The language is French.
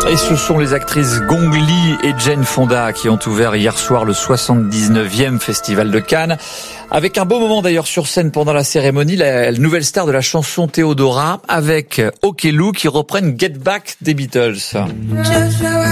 Et ce sont les actrices Gong Li et Jane Fonda qui ont ouvert hier soir le 79e Festival de Cannes. Avec un beau moment d'ailleurs sur scène pendant la cérémonie, la nouvelle star de la chanson Théodora avec Okello qui reprennent Get Back des Beatles.